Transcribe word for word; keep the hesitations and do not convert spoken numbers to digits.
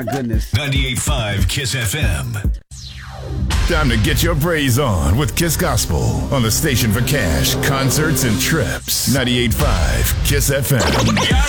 My goodness. ninety-eight point five Kiss F M. Time to get your praise on with Kiss Gospel on the station for cash, concerts, and trips. ninety-eight point five Kiss F M.